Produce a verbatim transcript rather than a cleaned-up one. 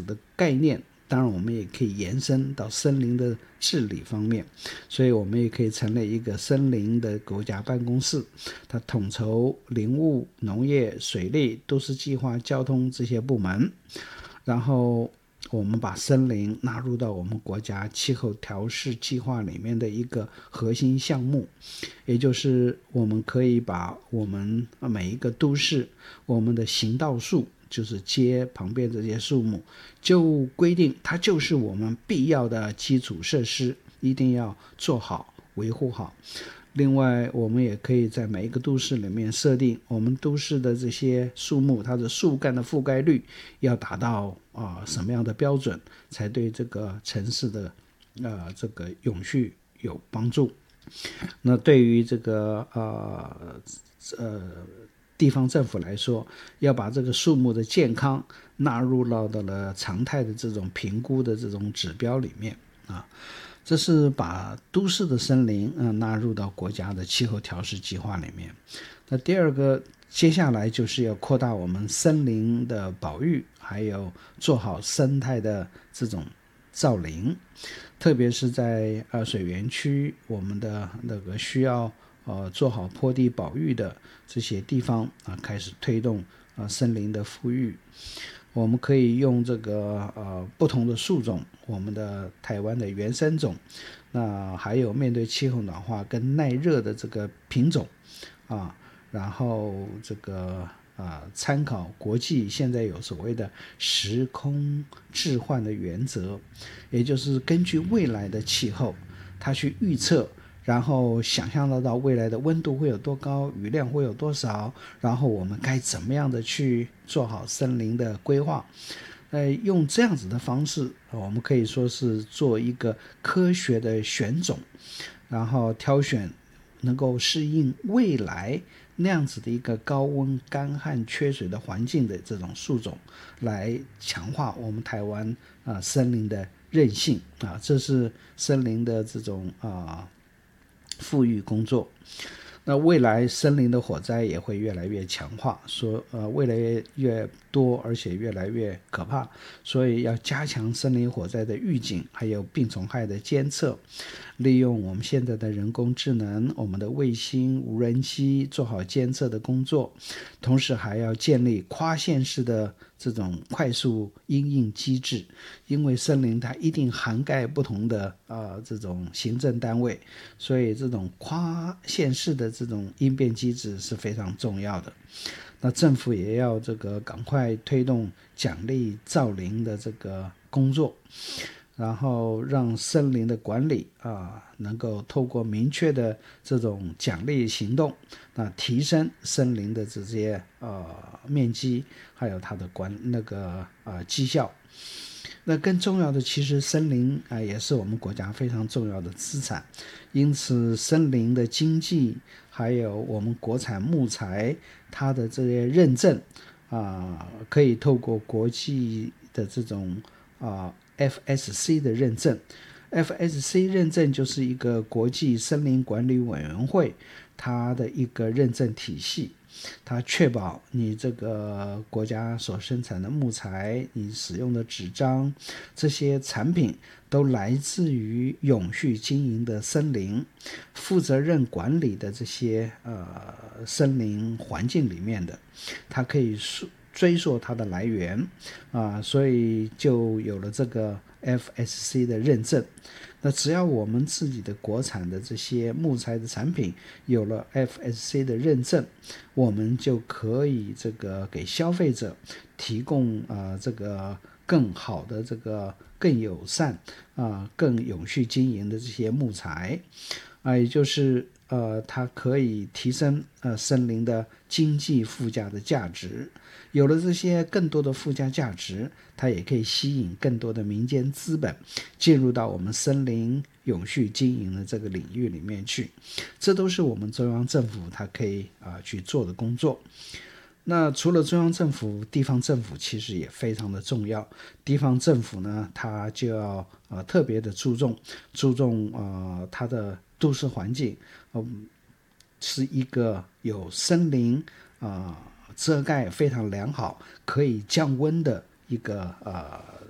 子的概念，当然我们也可以延伸到森林的治理方面，所以我们也可以成立一个森林的国家办公室，它统筹林务、农业、水利、都市计划、交通这些部门，然后我们把森林纳入到我们国家气候调试计划里面的一个核心项目，也就是我们可以把我们每一个都市我们的行道树，就是街旁边这些树木，就规定它就是我们必要的基础设施，一定要做好维护好。另外我们也可以在每一个都市里面设定我们都市的这些树木，它的树干的覆盖率要达到、呃、什么样的标准，才对这个城市的、呃、这个永续有帮助。那对于这个呃呃地方政府来说，要把这个树木的健康纳入到了常态的这种评估的这种指标里面啊。这是把都市的森林、呃、纳入到国家的气候调试计划里面。那第二个，接下来就是要扩大我们森林的保育，还有做好生态的这种造林，特别是在呃水源区，我们的那个需要呃做好坡地保育的这些地方啊、呃，开始推动啊、呃、森林的复育。我们可以用这个呃不同的树种，我们的台湾的原生种，那还有面对气候暖化跟耐热的这个品种啊，然后这个啊参考国际现在有所谓的时空置换的原则，也就是根据未来的气候，它去预测。然后想象得到未来的温度会有多高，雨量会有多少，然后我们该怎么样的去做好森林的规划。呃，用这样子的方式，我们可以说是做一个科学的选种，然后挑选能够适应未来那样子的一个高温、干旱、缺水的环境的这种树种，来强化我们台湾啊、呃、森林的韧性啊，这是森林的这种啊。富裕工作。那未来森林的火灾也会越来越强化，说呃越来越越多，而且越来越可怕，所以要加强森林火灾的预警，还有病虫害的监测，利用我们现在的人工智能，我们的卫星、无人机做好监测的工作，同时还要建立跨县市的这种快速因应机制，因为森林它一定涵盖不同的呃这种行政单位，所以这种跨县市的这种应变机制是非常重要的。那政府也要这个赶快推动奖励造林的这个工作，然后让森林的管理啊，能够透过明确的这种奖励行动，那提升森林的这些呃面积，还有它的管那个呃绩效。那更重要的，其实森林啊、呃、也是我们国家非常重要的资产，因此森林的经济，还有我们国产木材它的这些认证啊、呃，可以透过国际的这种啊、呃、F S C 的认证。F S C 认证就是一个国际森林管理委员会它的一个认证体系，它确保你这个国家所生产的木材，你使用的纸张，这些产品都来自于永续经营的森林，负责任管理的这些呃森林环境里面的，它可以追溯它的来源啊、呃，所以就有了这个 F S C 的认证。那只要我们自己的国产的这些木材的产品有了 F S C 的认证，我们就可以这个给消费者提供啊、呃、这个更好的这个更友善啊、呃、更永续经营的这些木材啊、呃，也就是呃它可以提升呃森林的经济附加的价值。有了这些更多的附加价值，它也可以吸引更多的民间资本进入到我们森林永续经营的这个领域里面去，这都是我们中央政府它可以、呃、去做的工作。那除了中央政府，地方政府其实也非常的重要。地方政府呢，它就要、呃、特别的注重注重、呃、它的都市环境、呃、是一个有森林啊、呃遮盖非常良好，可以降温的一个呃